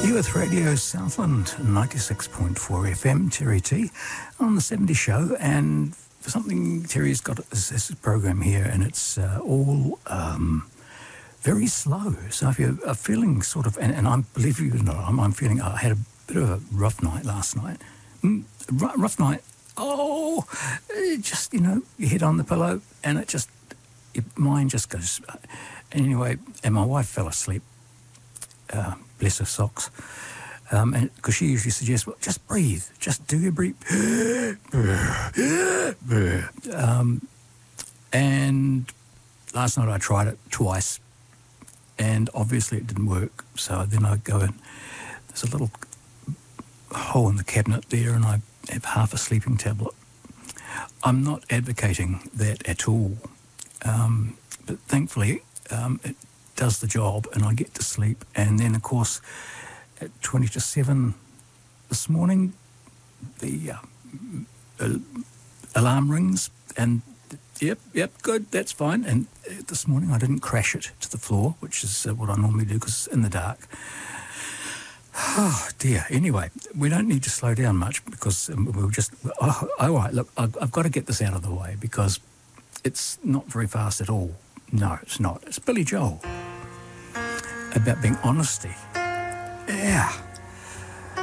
With Radio Southland 96.4 FM, Terry T on the 70 show, and for something Terry's got this program here, and it's all very slow. So if you're feeling sort of, and I believe you or not, I'm feeling I had a bit of a rough night last night. Rough night. Oh, just your head on the pillow, and it just your mind just goes. Anyway, and my wife fell asleep. Bless her socks. And because she usually suggests, well, just breathe, just do your breathe. And last night I tried it twice, and obviously it didn't work. So then I go in, there's a little hole in the cabinet there, and I have half a sleeping tablet. I'm not advocating that at all, but thankfully it does the job, and I get to sleep. And then, of course, at 20 to 7 this morning, the alarm rings, and yep, good, that's fine. And this morning I didn't crash it to the floor, which is what I normally do because it's in the dark. Oh, dear. Anyway, we don't need to slow down much because we'll just... Oh, all right, look, I've got to get this out of the way because it's not very fast at all. No, it's not. It's Billy Joel. About being honesty. Yeah.